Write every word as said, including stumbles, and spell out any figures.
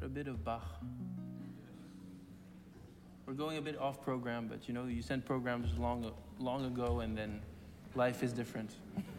a bit of Bach. We're going a bit off program, but you know, you sent programs long, long ago, and then life is different.